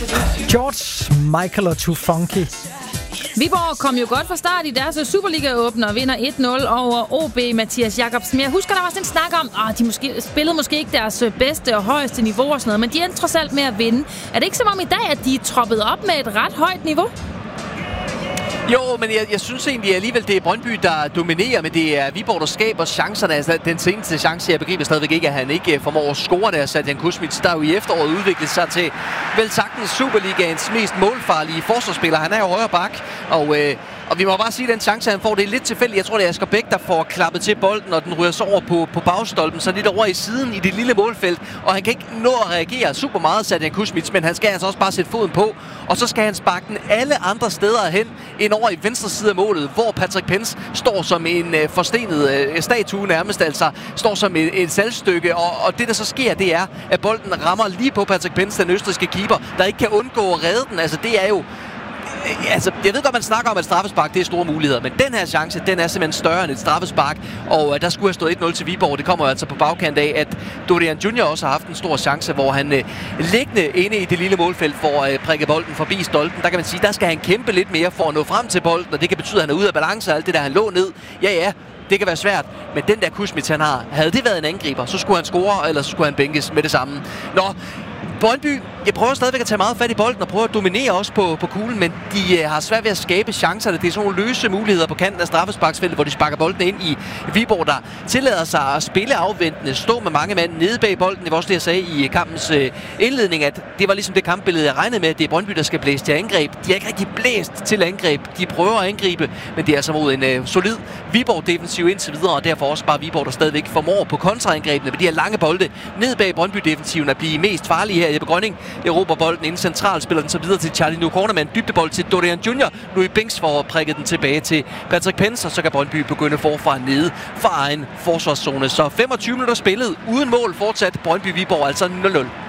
George Michael og Too Funky. Viborg kom jo godt fra start i deres Superliga-åbner og vinder 1-0 over OB, Mathias Jacobsen. Jeg husker, der var sådan en snak om, at de spillede måske ikke deres bedste og højeste niveau og sådan noget, men de endte trods alt med at vinde. Er det ikke som om i dag, at de er troppet op med et ret højt niveau? Jo, men jeg synes egentlig alligevel, det er Brøndby, der dominerer, men det er Viborg, der skaber chancerne. Altså, den seneste chance, jeg begriber stadigvæk ikke, at han ikke formår at score der, Sadjan Kusmic, der jo i efteråret udviklet sig til vel sagtens Superligaens mest målfarlige forsvarsspiller. Han er jo højre bak, og vi må bare sige, at den chance, han får, det er lidt tilfældigt. Jeg tror, det er Asger Bæk, der får klappet til bolden, og den ryger så over på bagstolpen, så lidt over i siden i det lille målfelt. Og han kan ikke nå at reagere super meget, Sadjan Kusmic, men han skal altså også bare sætte foden på. Og så skal han sparke den alle andre steder hen, ind over i venstre side af målet, hvor Patrick Pence står som en forstenet statue nærmest, altså står som et salgstykke. Og det, der så sker, det er, at bolden rammer lige på Patrick Pence, den østrigske keeper, der ikke kan undgå at redde den. Altså, det er jo... Altså, jeg ved godt, man snakker om, at straffespark, det er store muligheder, men den her chance, den er simpelthen større end et straffespark, og der skulle have stået 1-0 til Viborg. Det kommer altså på bagkant af, at Dorian Junior også har haft en stor chance, hvor han liggende inde i det lille målfelt får prikket bolden forbi stolpen. Der kan man sige, der skal han kæmpe lidt mere for at nå frem til bolden, og det kan betyde, at han er ude af balance og alt det der, han lå ned. Ja, det kan være svært, men den der Kusmic, han har, havde det været en angriber, så skulle han score, eller så skulle han bænkes med det samme. Nå, Brøndby, jeg prøver stadigvæk at tage meget fat i bolden og prøver at dominere også på kuglen, men de har svært ved at skabe chancerne. Det er sådan nogle løse muligheder på kanten af straffesparksfeltet, hvor de sparker bolden ind i Viborg, der tillader sig at spille afventende, stå med mange mand nede bag bolden. Det var også det, jeg sagde i kampens indledning, at det var ligesom det kampbillede, jeg regnede med, at det er Brøndby, der skal blæse til angreb. De har ikke rigtig blæst til angreb. De prøver at angribe, men det er altså mod en solid Viborg-defensiv indtil videre, og derfor også bare Viborg, der stadigvæk formår på kontraangrebene med de her lange bolde ned bag Brøndby-defensiven at blive mest farlige her. Jeppe Grønning råber bolden inden central, spiller den så videre til Charlie Nukona med en dybdebold til Dorian Junior. Louis Binks får prikket den tilbage til Patrick Pence, og så kan Brøndby begynde forfra nede fra egen forsvarszone. Så 25 minutter spillet uden mål fortsat. Brøndby-Viborg altså 0-0.